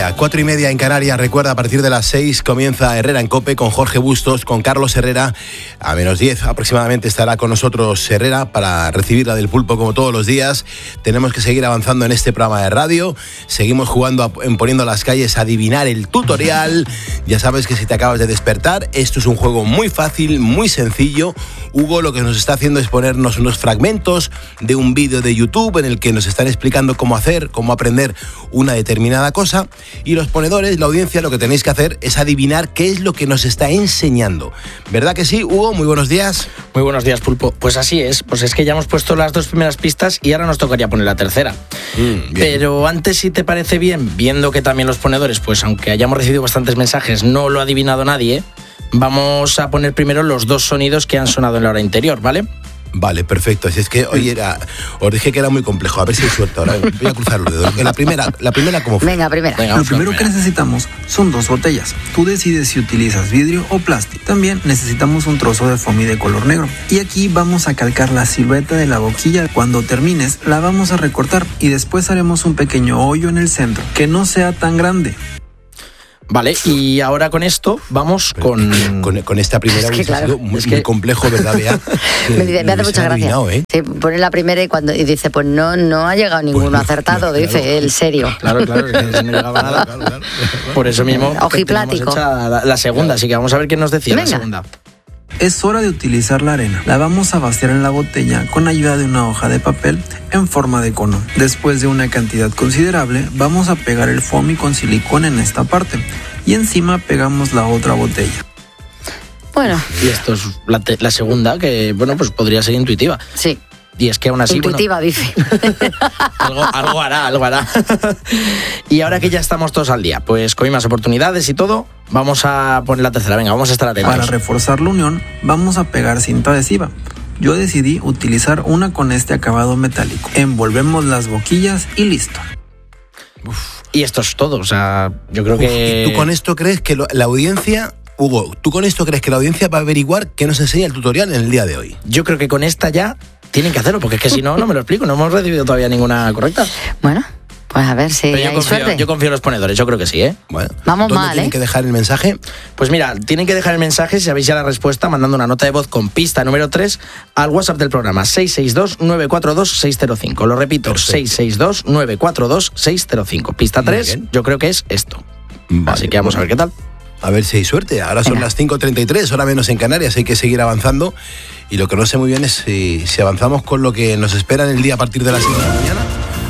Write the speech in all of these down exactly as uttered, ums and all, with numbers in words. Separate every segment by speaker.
Speaker 1: media, cuatro y media en Canarias. Recuerda, a partir de las seis comienza Herrera en COPE con Jorge Bustos, con Carlos Herrera. A menos diez aproximadamente estará con nosotros Herrera para recibir la del pulpo como todos los días. Tenemos que seguir avanzando en este programa de radio. Seguimos jugando a, en Poniendo las Calles a adivinar el tutorial. Ya sabes que si te acabas de despertar, esto es un juego muy fácil, muy sencillo. Hugo lo que nos está haciendo es ponernos unos fragmentos de un vídeo de YouTube en el que nos están explicando cómo hacer, cómo aprender una determinada cosa, y los ponedores, la audiencia, lo que tenéis que hacer es adivinar qué es lo que nos está enseñando. ¿Verdad que sí, Hugo? Muy buenos días.
Speaker 2: Muy buenos días, Pulpo. Pues así es, pues es que ya hemos puesto las dos primeras pistas y ahora nos tocaría poner la tercera. Mm, Pero antes, si te parece bien, viendo que también los ponedores, pues aunque hayamos recibido bastantes mensajes, no lo ha adivinado nadie, vamos a poner primero los dos sonidos que han sonado en la hora anterior, ¿vale?
Speaker 1: Vale, perfecto. Así es que, oye, era, os dije que era muy complejo. A ver si hay suerte ahora. Voy a cruzar los dedos. La primera, la primera ¿cómo fue?
Speaker 3: Venga, primera.
Speaker 4: Venga, Lo primero primera. que necesitamos son dos botellas. Tú decides si utilizas vidrio o plástico. También necesitamos un trozo de foamy de color negro. Y aquí vamos a calcar la silueta de la boquilla. Cuando termines, la vamos a recortar y después haremos un pequeño hoyo en el centro, que no sea tan grande.
Speaker 2: Vale, y ahora con esto vamos con...
Speaker 1: Con, con esta primera
Speaker 3: es que,
Speaker 1: hubiese
Speaker 3: claro,
Speaker 1: sido muy,
Speaker 3: es que...
Speaker 1: muy complejo, ¿verdad, Bea?
Speaker 3: me, me, me hace mucha gracia. ¿eh? Sí, pone la primera y cuando y dice, pues no, no ha llegado ninguno pues, acertado, claro, dice, claro. El serio.
Speaker 2: Claro, claro, que no llegaba nada. Claro, claro, claro. Por eso mismo
Speaker 3: ojiplático.
Speaker 2: La, la segunda, claro. Así que vamos a ver qué nos decía. Venga. La segunda.
Speaker 4: Es hora de utilizar la arena. La vamos a vaciar en la botella con ayuda de una hoja de papel en forma de cono. Después de una cantidad considerable, vamos a pegar el foamy con silicón en esta parte y encima pegamos la otra botella.
Speaker 3: Bueno.
Speaker 2: Y esto es la, te- la segunda, que bueno, pues podría ser intuitiva.
Speaker 3: Sí.
Speaker 2: Y es que aún así...
Speaker 3: Intuitiva, bueno,
Speaker 2: dice. algo, algo hará, algo hará. Y ahora que ya estamos todos al día, pues con más oportunidades y todo, vamos a poner la tercera. Venga, vamos a estar atentos.
Speaker 4: Para reforzar la unión, vamos a pegar cinta adhesiva. Yo decidí utilizar una con este acabado metálico. Envolvemos las boquillas y listo.
Speaker 2: Uf, y esto es todo, o sea, yo creo
Speaker 1: Uf,
Speaker 2: que...
Speaker 1: ¿Y tú con esto crees que lo, la audiencia... Hugo, ¿tú con esto crees que la audiencia va a averiguar qué nos enseña el tutorial en el día de hoy?
Speaker 2: Yo creo que con esta ya tienen que hacerlo, porque es que si no, no me lo explico, no hemos recibido todavía ninguna correcta.
Speaker 3: Bueno, pues a ver si
Speaker 2: Pero yo
Speaker 3: hay
Speaker 2: confío,
Speaker 3: suerte.
Speaker 2: Yo confío en los ponedores, yo creo que sí, ¿eh?
Speaker 1: Bueno,
Speaker 3: vamos
Speaker 1: ¿dónde
Speaker 3: mal,
Speaker 1: tienen
Speaker 3: ¿eh?
Speaker 1: que dejar el mensaje?
Speaker 2: Pues mira, tienen que dejar el mensaje, si sabéis ya la respuesta, mandando una nota de voz con pista número tres al WhatsApp del programa, seis seis dos, nueve cuatro dos, seis cero cinco. Lo repito, perfecto. seis seis dos, nueve cuatro dos, seis cero cinco. Pista tres, yo creo que es esto. Vale, así que vamos bueno. a ver qué tal.
Speaker 1: A ver si hay suerte. Ahora son Venga. las cinco treinta y tres, hora menos en Canarias. Hay que seguir avanzando. Y lo que no sé muy bien es si, si avanzamos con lo que nos espera en el día a partir de las seis de la mañana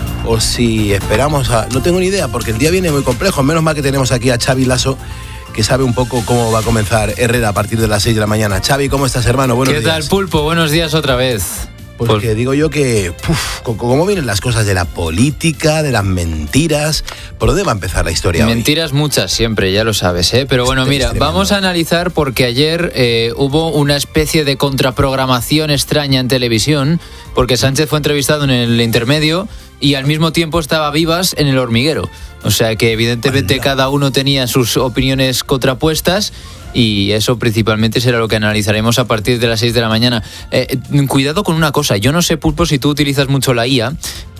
Speaker 1: o si esperamos a... No tengo ni idea, porque el día viene muy complejo. Menos mal que tenemos aquí a Xavi Lasso, que sabe un poco cómo va a comenzar Herrera a partir de las seis de la mañana. Xavi, ¿cómo estás, hermano? Buenos
Speaker 5: días. ¿Qué tal, Pulpo? Buenos días otra vez.
Speaker 1: Pues Por... que digo yo que, uf, ¿cómo vienen las cosas de la política, de las mentiras? ¿Por dónde va a empezar la historia
Speaker 5: Mentiras
Speaker 1: hoy?
Speaker 5: Muchas siempre, ya lo sabes, ¿eh? Pero bueno, mira, vamos a analizar porque ayer eh, hubo una especie de contraprogramación extraña en televisión, porque Sánchez fue entrevistado en el intermedio y al mismo tiempo estaba Vivas en El Hormiguero. O sea que evidentemente Anda. cada uno tenía sus opiniones contrapuestas y eso principalmente será lo que analizaremos a partir de las seis de la mañana. Eh, cuidado con una cosa, yo no sé, Pulpo, si tú utilizas mucho la I A,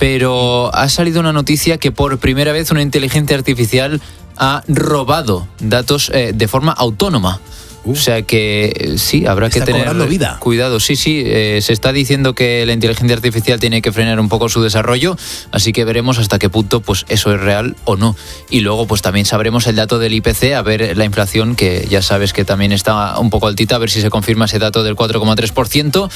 Speaker 5: pero ha salido una noticia que por primera vez una inteligencia artificial ha robado datos eh, de forma autónoma. Uh, o sea que eh, sí, habrá que tener
Speaker 1: vida.
Speaker 5: cuidado. Sí, sí, eh, se está diciendo que la inteligencia artificial tiene que frenar un poco su desarrollo, así que veremos hasta qué punto pues eso es real o no. Y luego pues también sabremos el dato del I P C, a ver la inflación, que ya sabes que también está un poco altita, a ver si se confirma ese dato del cuatro coma tres por ciento.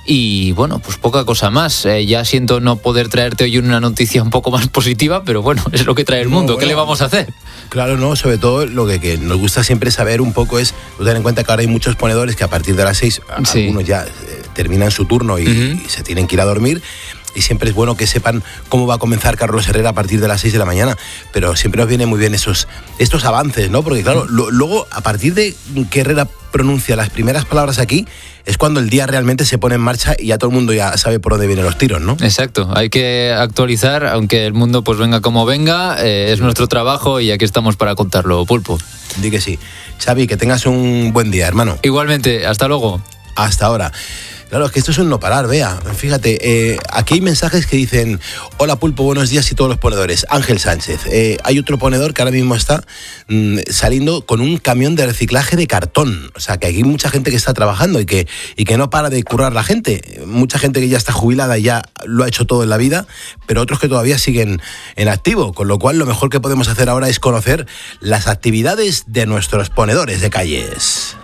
Speaker 5: Y bueno, pues poca cosa más. Eh, ya siento no poder traerte hoy una noticia un poco más positiva, pero bueno, es lo que trae el mundo. No, bueno, ¿qué le vamos a hacer?
Speaker 1: Claro, no, sobre todo lo que, que nos gusta siempre saber un poco es, tener en cuenta que ahora hay muchos ponedores que a partir de las seis, sí. algunos ya eh, terminan su turno y, uh-huh. y se tienen que ir a dormir. Y siempre es bueno que sepan cómo va a comenzar Carlos Herrera a partir de las seis de la mañana. Pero siempre nos vienen muy bien esos, estos avances, ¿no? Porque claro, lo, luego a partir de que Herrera pronuncia las primeras palabras aquí, es cuando el día realmente se pone en marcha y ya todo el mundo ya sabe por dónde vienen los tiros, ¿no?
Speaker 5: Exacto, hay que actualizar, aunque el mundo pues venga como venga, eh, es nuestro trabajo y aquí estamos para contarlo, Pulpo.
Speaker 1: Di que sí. Xavi, que tengas un buen día, hermano.
Speaker 5: Igualmente, hasta luego.
Speaker 1: Hasta ahora. Claro, es que esto es un no parar, vea. Fíjate, eh, aquí hay mensajes que dicen: hola Pulpo, buenos días y todos los ponedores. Ángel Sánchez. Eh, hay otro ponedor que ahora mismo está mmm, saliendo con un camión de reciclaje de cartón. O sea, que aquí hay mucha gente que está trabajando y que, y que no para de currar la gente. Mucha gente que ya está jubilada y ya lo ha hecho todo en la vida, pero otros que todavía siguen en activo. Con lo cual, lo mejor que podemos hacer ahora es conocer las actividades de nuestros ponedores de calles.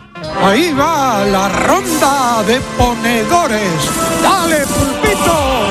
Speaker 6: Ahí va la ronda de ponedores. ¡Dale, Pulpito!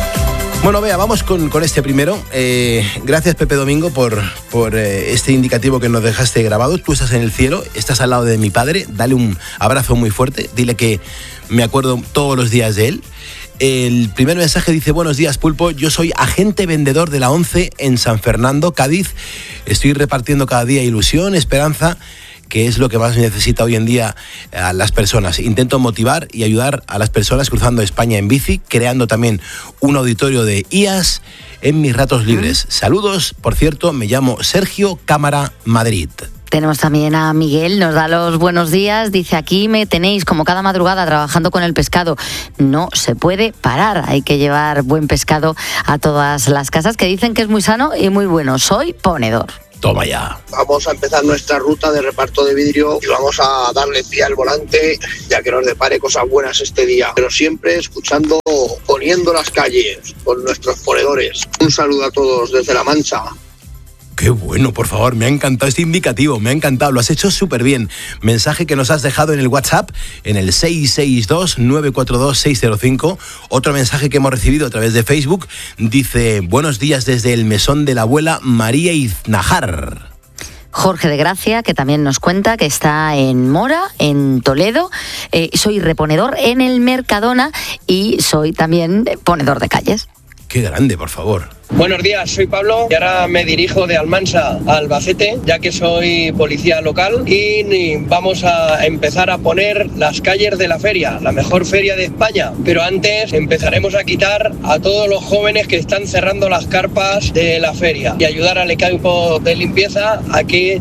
Speaker 1: Bueno, vea, vamos con, con este primero. Eh, gracias, Pepe Domingo, por, por eh, este indicativo que nos dejaste grabado. Tú estás en el cielo, estás al lado de mi padre. Dale un abrazo muy fuerte. Dile que me acuerdo todos los días de él. El primer mensaje dice: buenos días, Pulpo, yo soy agente vendedor de la ONCE en San Fernando, Cádiz. Estoy repartiendo cada día ilusión, esperanza, que es lo que más necesita hoy en día a las personas. Intento motivar y ayudar a las personas cruzando España en bici, creando también un auditorio de I A S en mis ratos libres. Saludos, por cierto, me llamo Sergio Cámara Madrid.
Speaker 3: Tenemos también a Miguel, nos da los buenos días, dice: aquí me tenéis como cada madrugada trabajando con el pescado. No se puede parar, hay que llevar buen pescado a todas las casas, que dicen que es muy sano y muy bueno. Soy ponedor.
Speaker 1: Toma ya.
Speaker 7: Vamos a empezar nuestra ruta de reparto de vidrio y vamos a darle pie al volante, ya que nos depare cosas buenas este día. Pero siempre escuchando Poniendo las Calles con nuestros ponedores. Un saludo a todos desde La Mancha.
Speaker 1: Qué bueno, por favor, me ha encantado este indicativo, me ha encantado, lo has hecho súper bien. Mensaje que nos has dejado en el WhatsApp, en el seis seis dos, nueve cuatro dos, seis cero cinco. Otro mensaje que hemos recibido a través de Facebook dice: buenos días desde el mesón de la abuela María Iznajar.
Speaker 3: Jorge de Gracia, que también nos cuenta que está en Mora, en Toledo. Eh, soy reponedor en el Mercadona y soy también ponedor de calles.
Speaker 1: Qué grande, por favor.
Speaker 8: Buenos días, soy Pablo y ahora me dirijo de Almansa a Albacete, ya que soy policía local, y vamos a empezar a poner las calles de la feria, la mejor feria de España. Pero antes empezaremos a quitar a todos los jóvenes que están cerrando las carpas de la feria y ayudar al equipo de limpieza a que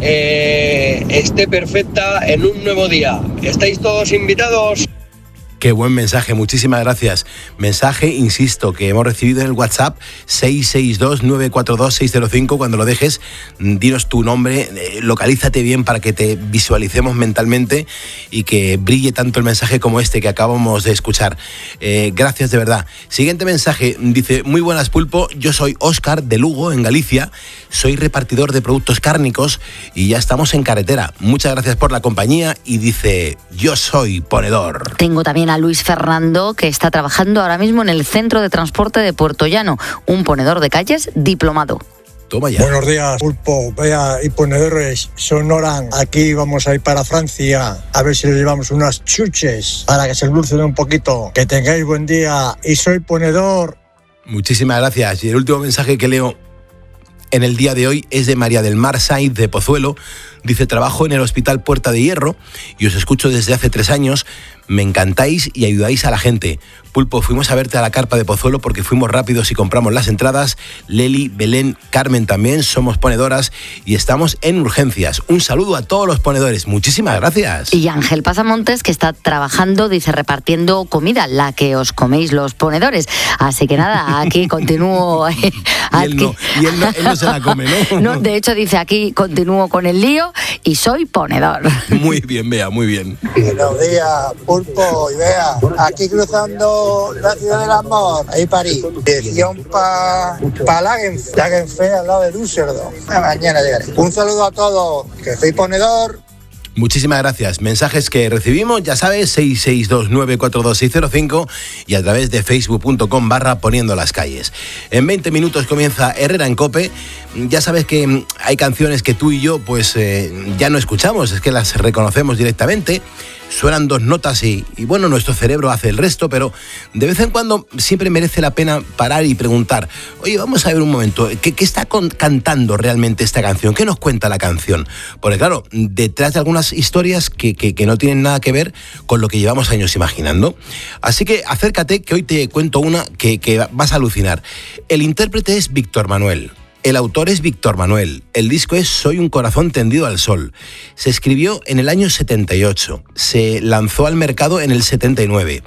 Speaker 8: eh, esté perfecta en un nuevo día. ¿Estáis todos invitados?
Speaker 1: Qué buen mensaje, muchísimas gracias. Mensaje, insisto, que hemos recibido en el WhatsApp seis seis dos, nueve cuatro dos, seis cero cinco. Cuando lo dejes, dinos tu nombre, eh, localízate bien para que te visualicemos mentalmente y que brille tanto el mensaje como este que acabamos de escuchar. Eh, gracias de verdad. Siguiente mensaje, dice: muy buenas, Pulpo, yo soy Óscar de Lugo, en Galicia, soy repartidor de productos cárnicos y ya estamos en carretera. Muchas gracias por la compañía, y dice: yo soy ponedor.
Speaker 3: Tengo también a Luis Fernando, que está trabajando ahora mismo en el Centro de Transporte de Puerto Llano, un ponedor de calles diplomado.
Speaker 1: Toma ya.
Speaker 9: Buenos días, Pulpo, vea, y ponedores, sonoran. Aquí vamos a ir para Francia, a ver si les llevamos unas chuches para que se dulcen un poquito. Que tengáis buen día, y soy ponedor.
Speaker 1: Muchísimas gracias. Y el último mensaje que leo en el día de hoy es de María del Mar Sainz de Pozuelo. Dice: trabajo en el Hospital Puerta de Hierro y os escucho desde hace tres años. Me encantáis y ayudáis a la gente. Pulpo, fuimos a verte a la carpa de Pozuelo porque fuimos rápidos y compramos las entradas. Leli, Belén, Carmen también somos ponedoras y estamos en urgencias. Un saludo a todos los ponedores. Muchísimas gracias.
Speaker 3: Y Ángel Pasamontes, que está trabajando, dice, repartiendo comida, la que os coméis los ponedores. Así que nada, aquí continúo.
Speaker 1: y él, no, y él, no, él no se la come, ¿no?
Speaker 3: No, de hecho dice: aquí continúo con el lío y soy ponedor.
Speaker 1: Muy bien, Bea, muy bien.
Speaker 9: Buenos días, Pulpo y Bea. Aquí cruzando la ciudad del amor, ahí París. Dirección para pa Lagenfeld, Lagenfeld, al lado de Düsseldorf. Mañana llegaré. Un saludo a todos, que soy ponedor.
Speaker 1: Muchísimas gracias. Mensajes que recibimos, ya sabes, seis seis dos, nueve cuatro dos, seis cero cinco y a través de facebook punto com barra Poniendo las Calles. En veinte minutos comienza Herrera en COPE. Ya sabes que hay canciones que tú y yo pues eh, ya no escuchamos, es que las reconocemos directamente. Suenan dos notas y, y bueno, nuestro cerebro hace el resto, pero de vez en cuando siempre merece la pena parar y preguntar: oye, vamos a ver un momento, ¿qué, qué está con, cantando realmente esta canción? ¿Qué nos cuenta la canción? Porque claro, detrás de algunas historias que, que, que no tienen nada que ver con lo que llevamos años imaginando. Así que acércate, que hoy te cuento una que, que vas a alucinar. El intérprete es Víctor Manuel. El autor es Víctor Manuel. El disco es Soy un corazón tendido al sol. Se escribió en el año setenta y ocho. Se lanzó al mercado en el setenta y nueve.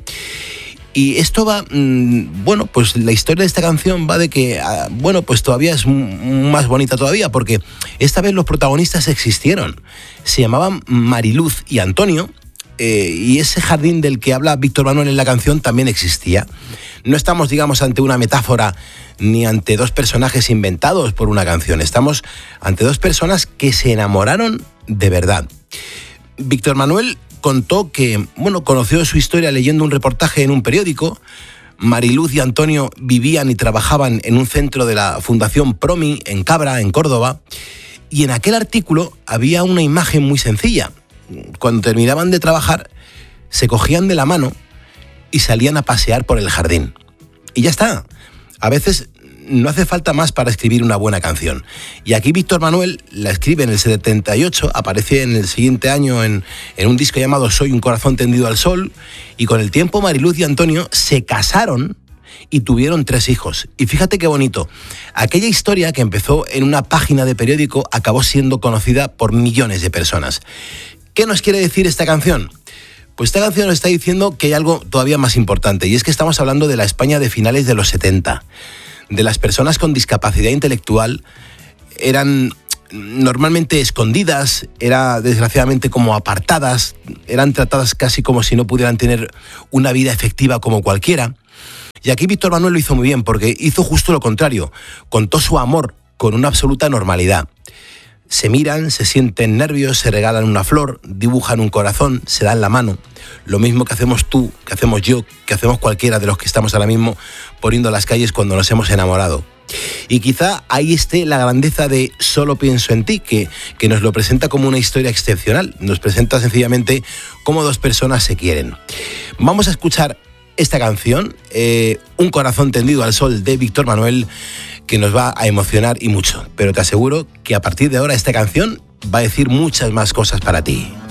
Speaker 1: Y esto va, bueno, pues la historia de esta canción va de que, bueno, pues todavía es más bonita todavía, porque esta vez los protagonistas existieron. Se llamaban Mariluz y Antonio, eh, y ese jardín del que habla Víctor Manuel en la canción también existía. No estamos, digamos, ante una metáfora ni ante dos personajes inventados por una canción. Estamos ante dos personas que se enamoraron de verdad. Víctor Manuel contó que, bueno, conoció su historia leyendo un reportaje en un periódico. Mariluz y Antonio vivían y trabajaban en un centro de la Fundación Promi en Cabra, en Córdoba, y en aquel artículo había una imagen muy sencilla. Cuando terminaban de trabajar, se cogían de la mano y salían a pasear por el jardín. Y ya está. A veces no hace falta más para escribir una buena canción. Y aquí Víctor Manuel la escribe en el setenta y ocho, aparece en el siguiente año en, en un disco llamado Soy un corazón tendido al sol, y con el tiempo Mariluz y Antonio se casaron y tuvieron tres hijos. Y fíjate qué bonito. Aquella historia que empezó en una página de periódico acabó siendo conocida por millones de personas. ¿Qué nos quiere decir esta canción? Pues esta canción nos está diciendo que hay algo todavía más importante, y es que estamos hablando de la España de finales de los setenta. De las personas con discapacidad intelectual eran normalmente escondidas, era desgraciadamente como apartadas, eran tratadas casi como si no pudieran tener una vida efectiva como cualquiera. Y aquí Víctor Manuel lo hizo muy bien, porque hizo justo lo contrario, contó su amor con una absoluta normalidad. Se miran, se sienten nervios, se regalan una flor, dibujan un corazón, se dan la mano. Lo mismo que hacemos tú, que hacemos yo, que hacemos cualquiera de los que estamos ahora mismo poniendo las calles cuando nos hemos enamorado. Y quizá ahí esté la grandeza de Solo pienso en ti, que, que nos lo presenta como una historia excepcional. Nos presenta sencillamente cómo dos personas se quieren. Vamos a escuchar esta canción, eh, Un corazón tendido al sol, de Víctor Manuel, que nos va a emocionar y mucho. Pero te aseguro que a partir de ahora esta canción va a decir muchas más cosas para ti.